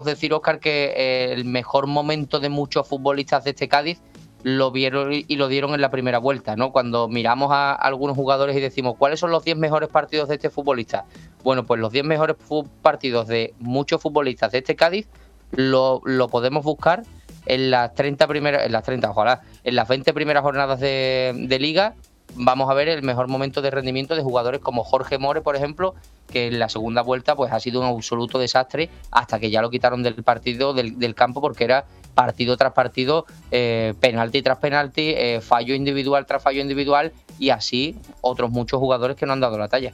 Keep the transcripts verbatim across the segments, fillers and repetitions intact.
decir, Óscar, que eh, el mejor momento de muchos futbolistas de este Cádiz lo vieron y lo dieron en la primera vuelta, ¿no? Cuando miramos a algunos jugadores y decimos, ¿cuáles son los diez mejores partidos de este futbolista? Bueno, pues los diez mejores fu- partidos de muchos futbolistas de este Cádiz lo, lo podemos buscar en las treinta primeras, en las treinta, ojalá, en las veinte primeras jornadas de, de liga. Vamos a ver el mejor momento de rendimiento de jugadores como Jorge More, por ejemplo, que en la segunda vuelta pues ha sido un absoluto desastre hasta que ya lo quitaron del partido, del, del campo, porque era partido tras partido, eh, penalti tras penalti, eh, fallo individual tras fallo individual, y así otros muchos jugadores que no han dado la talla.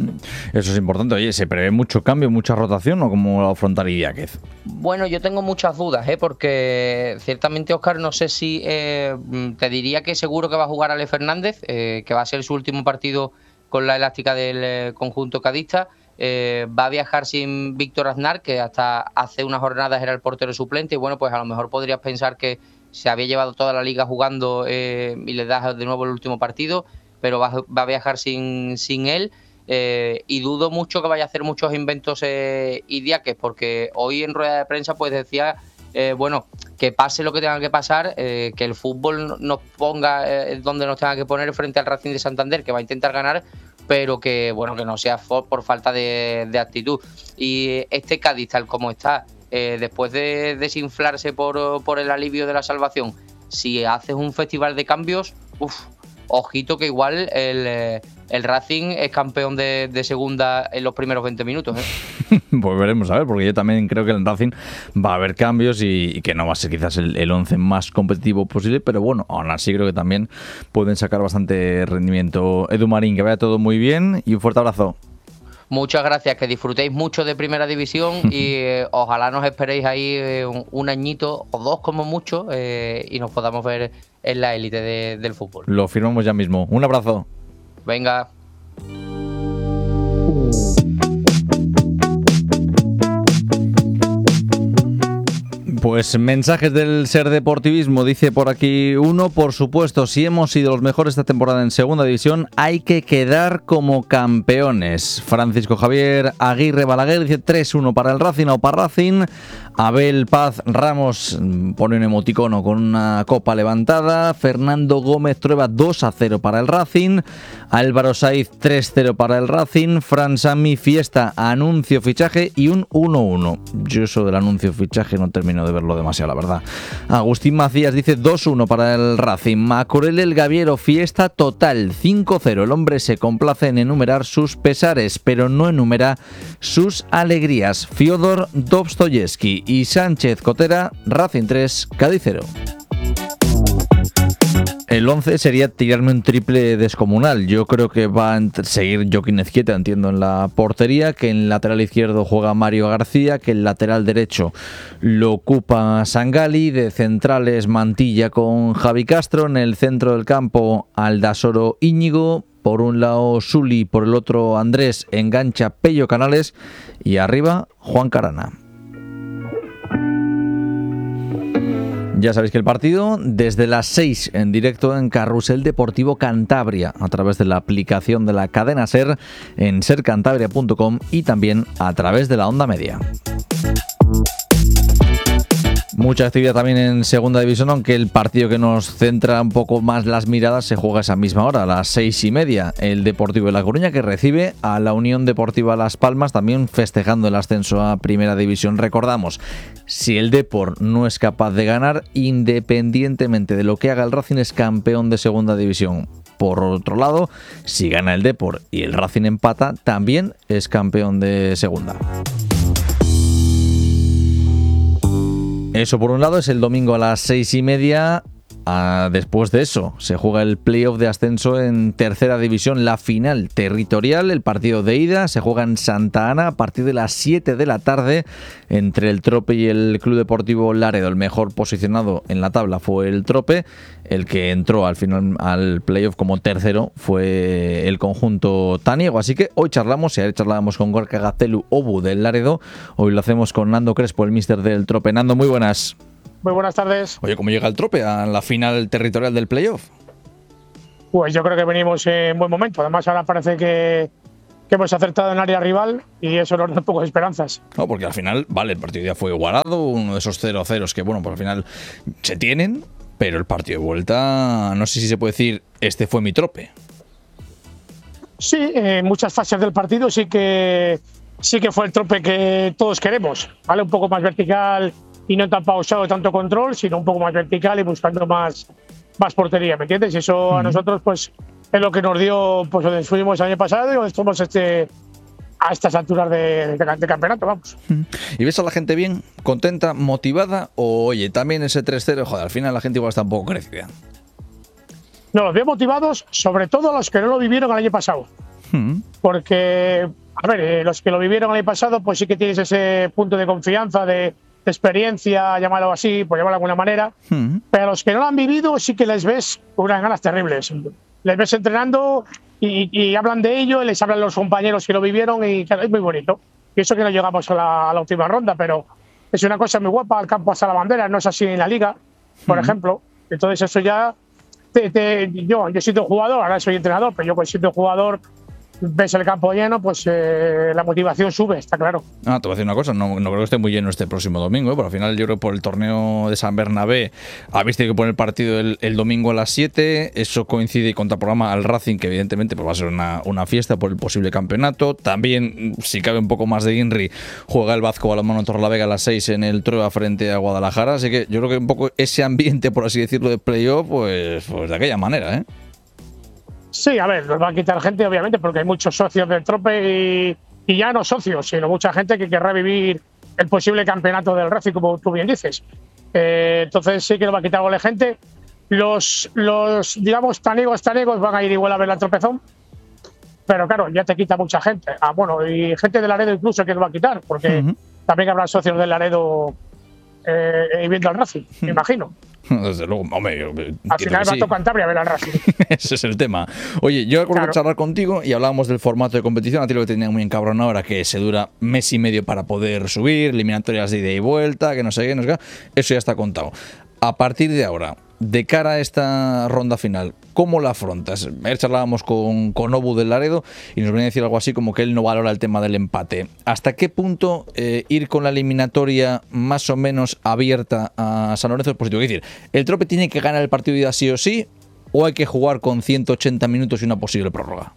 Eso es importante. Oye, ¿se prevé mucho cambio, mucha rotación o cómo lo afrontaría Idiáquez? Bueno, yo tengo muchas dudas, ¿eh? Porque ciertamente, Óscar, no sé si eh, te diría que seguro que va a jugar Ale Fernández, eh, que va a ser su último partido con la elástica del eh, conjunto cadista. Eh, va a viajar sin Víctor Aznar, que hasta hace unas jornadas era el portero suplente, y bueno, pues a lo mejor podrías pensar que se había llevado toda la liga jugando eh, y le das de nuevo el último partido, pero va, va a viajar sin, sin él. Eh, y dudo mucho que vaya a hacer muchos inventos eh, Idiáquez, porque hoy en rueda de prensa pues decía, eh, bueno, que pase lo que tenga que pasar, eh, que el fútbol nos ponga eh, donde nos tenga que poner frente al Racing de Santander, que va a intentar ganar, pero que bueno, que no sea for, por falta de, de actitud. Y este Cádiz, tal como está, eh, después de desinflarse por, por el alivio de la salvación, si haces un festival de cambios, uff, ojito que igual el, el Racing es campeón de, de segunda en los primeros veinte minutos, ¿eh? Pues veremos a ver, porque yo también creo que en el Racing va a haber cambios y, y que no va a ser quizás el, el once más competitivo posible, pero bueno, aún así creo que también pueden sacar bastante rendimiento. Edu Marín, que vaya todo muy bien y un fuerte abrazo. Muchas gracias, que disfrutéis mucho de Primera División y eh, ojalá nos esperéis ahí eh, un, un añito o dos como mucho eh, y nos podamos ver en la élite de, del fútbol. Lo firmamos ya mismo. Un abrazo. Venga. Pues mensajes del Ser Deportivismo, dice por aquí uno, por supuesto, si hemos sido los mejores esta temporada en segunda división, hay que quedar como campeones. Francisco Javier Aguirre Balaguer dice tres uno para el Racing o para Racing. Abel Paz Ramos pone un emoticono con una copa levantada. Fernando Gómez Trueba dos a cero para el Racing. Álvaro Saiz tres cero para el Racing. Fran Sami Fiesta anuncio fichaje y un uno uno. Yo eso del anuncio fichaje no termino de verlo demasiado, la verdad. Agustín Macías dice dos uno para el Racing. Macorel El Gaviero fiesta total cinco cero. El hombre se complace en enumerar sus pesares, pero no enumera sus alegrías. Fiodor Dostoyevsky y Sánchez Cotera, Racing tres, Cádiz cero. El once sería tirarme un triple descomunal. Yo creo que va a seguir Joaquín Ezquieta, entiendo, en la portería, que en el lateral izquierdo juega Mario García, que el lateral derecho lo ocupa Sangali, de centrales Mantilla con Javi Castro, en el centro del campo Aldasoro Íñigo, por un lado Suli, por el otro Andrés, engancha Pello Canales y arriba Juan Carana. Ya sabéis que el partido desde las seis en directo en Carrusel Deportivo Cantabria a través de la aplicación de la cadena SER en ser cantabria punto com y también a través de la onda media. Mucha actividad también en segunda división, aunque el partido que nos centra un poco más las miradas se juega a esa misma hora, a las seis y media. El Deportivo de La Coruña, que recibe a la Unión Deportiva Las Palmas, también festejando el ascenso a primera división. Recordamos, si el Depor no es capaz de ganar, independientemente de lo que haga el Racing, es campeón de segunda división. Por otro lado, si gana el Depor y el Racing empata, también es campeón de segunda. Eso por un lado, es el domingo a las seis y media. Ah, después de eso se juega el playoff de ascenso en tercera división, la final territorial. El partido de ida se juega en Santa Ana a partir de las siete de la tarde entre el Trope y el Club Deportivo Laredo. El mejor posicionado en la tabla fue el Trope, el que entró al final al playoff como tercero fue el conjunto taniego. Así que hoy charlamos, y ayer charlábamos con Gorka Gaztelu Obu del Laredo, hoy lo hacemos con Nando Crespo, el míster del Trope. Nando, muy buenas. Muy buenas tardes. Oye, ¿cómo llega el Trope a la final territorial del playoff? Pues yo creo que venimos en buen momento. Además, ahora parece que, que hemos acertado en área rival y eso nos da pocas esperanzas. No, porque al final, vale, el partido ya fue igualado, uno de esos cero a cero que, bueno, pues al final se tienen, pero el partido de vuelta, no sé si se puede decir, este fue mi trope. Sí, en muchas fases del partido sí que sí que fue el trope que todos queremos, ¿vale? Un poco más vertical y no tan pausado, tanto control, sino un poco más vertical y buscando más, más portería, ¿me entiendes? Y eso uh-huh. a nosotros, pues, es lo que nos dio, pues, donde estuvimos el año pasado y donde estamos este, a estas alturas de, de, de campeonato, vamos. Uh-huh. ¿Y ves a la gente bien, contenta, motivada? O, oye, también ese tres cero, joder, al final la gente igual está un poco crecida. No, los veo motivados, sobre todo los que no lo vivieron el año pasado. Uh-huh. Porque, a ver, eh, los que lo vivieron el año pasado, pues sí que tienes ese punto de confianza, de, de experiencia, llamarlo así, por llamarlo de alguna manera. Uh-huh. Pero a los que no lo han vivido, sí que les ves unas ganas terribles. Les ves entrenando y, y hablan de ello, y les hablan los compañeros que lo vivieron y claro, es muy bonito. Y eso que no llegamos a la, a la última ronda, pero es una cosa muy guapa, al campo hasta la bandera, no es así en la liga, por uh-huh. ejemplo. Entonces eso ya... Te, te, yo, yo he sido jugador, ahora soy entrenador, pero yo siendo jugador, ves el campo lleno, pues eh, la motivación sube, está claro. Ah, te voy a decir una cosa, no, no creo que esté muy lleno este próximo domingo, ¿eh? Pero al final yo creo que por el torneo de San Bernabé habéis tenido que poner el partido el, el domingo a las siete, eso coincide y contraprograma al Racing, que evidentemente pues va a ser una, una fiesta por el posible campeonato. También, si cabe un poco más de Inri, juega el Vasco Balonmano en Torrelavega a las seis en el Trueba frente a Guadalajara, así que yo creo que un poco ese ambiente, por así decirlo, de playoff, pues, pues de aquella manera, ¿eh? Sí, a ver, nos va a quitar gente, obviamente, porque hay muchos socios del Trope y, y ya no socios, sino mucha gente que querrá vivir el posible campeonato del Racing, como tú bien dices. Eh, entonces sí que nos va a quitar algo de gente. Los, los, digamos, tanegos, tanegos van a ir igual a ver la Tropezón, pero claro, ya te quita mucha gente. Ah, bueno, y gente de Laredo incluso que nos va a quitar, porque uh-huh. también habrá socios del Laredo eh, viendo al Racing, me imagino. Desde luego, hombre, yo, al final va a tocar Cantabria a ver al Racing. Ese es el tema. Oye, yo recuerdo claro. charlar contigo y hablábamos del formato de competición. A ti lo que tenía muy encabronado ahora que se dura mes y medio para poder subir, eliminatorias de ida y vuelta, que no sé qué, no sé qué. Eso ya está contado. A partir de ahora, de cara a esta ronda final, ¿cómo la afrontas? Ayer charlábamos con, con Obu del Laredo y nos venía a decir algo así como que él no valora el tema del empate. ¿Hasta qué punto eh, ir con la eliminatoria más o menos abierta a San Lorenzo es positivo? Es decir, ¿el Trope tiene que ganar el partido de ida sí o sí o hay que jugar con ciento ochenta minutos y una posible prórroga?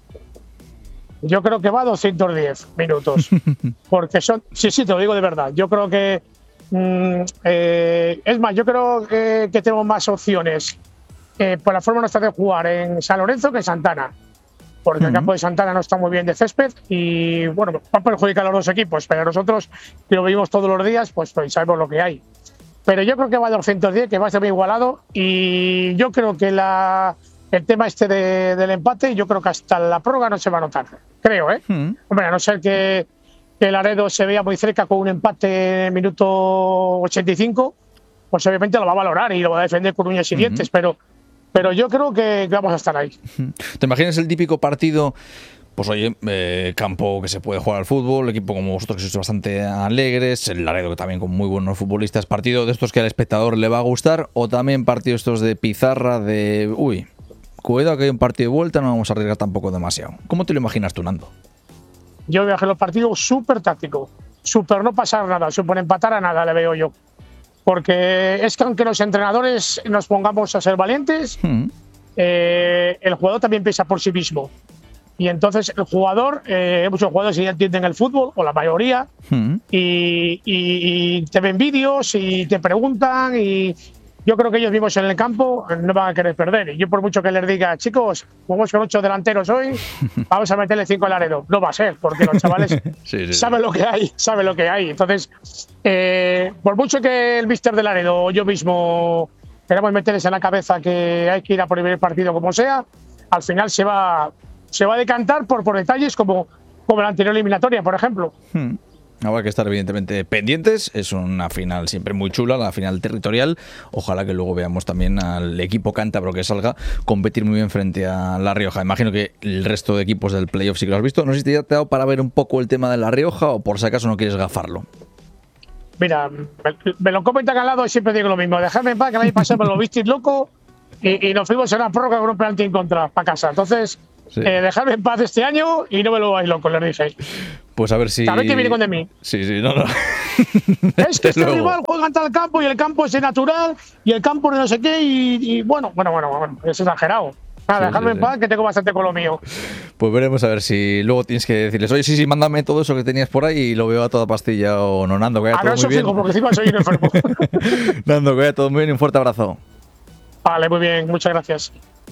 Yo creo que va a doscientos diez minutos. Porque son... Sí, sí, te lo digo de verdad. Yo creo que... Mm, eh, es más, yo creo que, que tenemos más opciones eh, por la forma nuestra de jugar en San Lorenzo que en Santana, porque uh-huh. el campo de Santana no está muy bien de césped y bueno, va a perjudicar a los dos equipos, pero nosotros que lo vivimos todos los días, pues, pues sabemos lo que hay. Pero yo creo que va a doscientos diez, que va a ser muy igualado y yo creo que la, el tema este de, del empate, yo creo que hasta la prórroga no se va a notar, creo, ¿eh? Uh-huh. Hombre, a no ser que que el Laredo se vea muy cerca con un empate en el minuto ochenta y cinco, pues obviamente lo va a valorar y lo va a defender con uñas y dientes, uh-huh. pero, pero yo creo que vamos a estar ahí. ¿Te imaginas el típico partido? Pues oye, eh, campo que se puede jugar al fútbol, equipo como vosotros que sois bastante alegres, el Laredo que también con muy buenos futbolistas, partido de estos que al espectador le va a gustar, o también partidos estos de pizarra, de uy, cuidado que hay un partido de vuelta, no vamos a arriesgar tampoco demasiado. ¿Cómo te lo imaginas tú, Nando? Yo voy a hacer los partidos súper tácticos, súper no pasar nada, súper empatar a nada, le veo yo. Porque es que aunque los entrenadores nos pongamos a ser valientes, mm. eh, el jugador también piensa por sí mismo. Y entonces el jugador, eh, muchos jugadores ya entienden el fútbol, o la mayoría, mm. y, y, y te ven vídeos y te preguntan y yo creo que ellos mismos en el campo no van a querer perder. Y yo por mucho que les diga, chicos, jugamos con ocho delanteros hoy, vamos a meterle cinco al Laredo. No va a ser, porque los chavales sí, sí, saben sí. lo que hay, saben lo que hay. Entonces, eh, por mucho que el míster de Laredo o yo mismo queramos meterles en la cabeza que hay que ir a por el partido como sea, al final se va, se va a decantar por, por detalles como, como la anterior eliminatoria, por ejemplo. Hmm. Habrá que estar evidentemente pendientes, es una final siempre muy chula, la final territorial, ojalá que luego veamos también al equipo cántabro que salga competir muy bien frente a La Rioja. Imagino que el resto de equipos del playoff sí que lo has visto, no sé si te ha dado para ver un poco el tema de La Rioja o por si acaso no quieres gafarlo. Mira, me, me lo comentan al lado y siempre digo lo mismo, dejadme en paz que el año pasado me lo visteis loco y, y nos fuimos en la prórroga con un penalti en contra para casa, entonces sí. eh, dejarme en paz este año y no me lo vais loco, les dije. Pues a ver si… A ver qué viene con de mí. Sí, sí, no, no. Es que este rival juega en tal campo y el campo es natural y el campo de no sé qué y, y bueno, bueno, bueno, bueno, es exagerado. Nada, sí, dejadme sí, en paz, sí. que tengo bastante con lo mío. Pues veremos a ver si luego tienes que decirles, oye, sí, sí, mándame todo eso que tenías por ahí y lo veo a toda pastilla o no, Nando, que vaya ah, todo no, muy bien. Fijo, porque encima soy un enfermo. Nando, que vaya todo muy bien y un fuerte abrazo. Vale, muy bien, muchas gracias.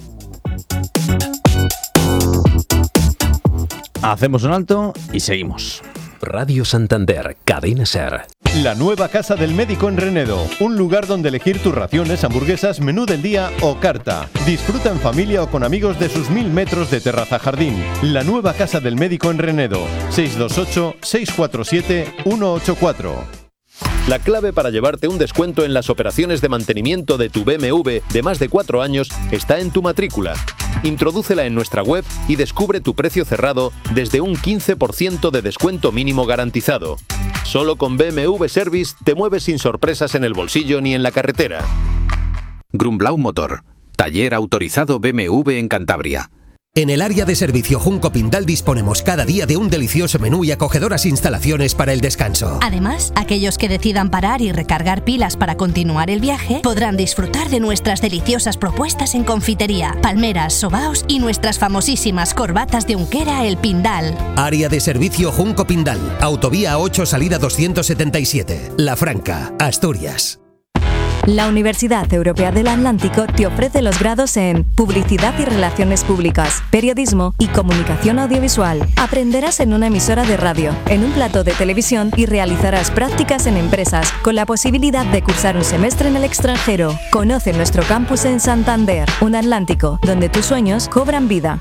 Hacemos un alto y seguimos. Radio Santander, Cadena Ser. La nueva Casa del Médico en Renedo, un lugar donde elegir tus raciones, hamburguesas, menú del día o carta. Disfruta en familia o con amigos de sus mil metros de terraza jardín. La nueva Casa del Médico en Renedo, seis dos ocho, seis cuatro siete, uno ocho cuatro. La clave para llevarte un descuento en las operaciones de mantenimiento de tu B M W de más de cuatro años está en tu matrícula. Introdúcela en nuestra web y descubre tu precio cerrado desde un quince por ciento de descuento mínimo garantizado. Solo con B M W Service te mueves sin sorpresas en el bolsillo ni en la carretera. Grumblau Motor, taller autorizado B M W en Cantabria. En el área de servicio Junco Pindal disponemos cada día de un delicioso menú y acogedoras instalaciones para el descanso. Además, aquellos que decidan parar y recargar pilas para continuar el viaje podrán disfrutar de nuestras deliciosas propuestas en confitería, palmeras, sobaos y nuestras famosísimas corbatas de Unquera El Pindal. Área de servicio Junco Pindal, Autovía ocho, salida doscientos setenta y siete, La Franca, Asturias. La Universidad Europea del Atlántico te ofrece los grados en Publicidad y Relaciones Públicas, Periodismo y Comunicación Audiovisual. Aprenderás en una emisora de radio, en un plató de televisión y realizarás prácticas en empresas, con la posibilidad de cursar un semestre en el extranjero. Conoce nuestro campus en Santander, un Atlántico donde tus sueños cobran vida.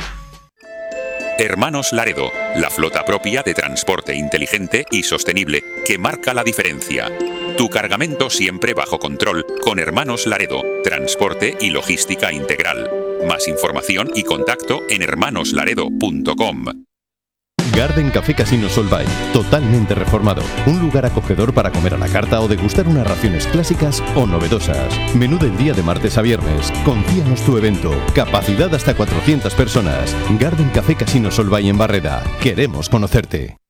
Hermanos Laredo, la flota propia de transporte inteligente y sostenible que marca la diferencia. Tu cargamento siempre bajo control con Hermanos Laredo, transporte y logística integral. Más información y contacto en hermanos laredo punto com. Garden Café Casino Solvay, totalmente reformado. Un lugar acogedor para comer a la carta o degustar unas raciones clásicas o novedosas. Menú del día de martes a viernes. Confíanos tu evento. Capacidad hasta cuatrocientas personas. Garden Café Casino Solvay en Barreda. Queremos conocerte.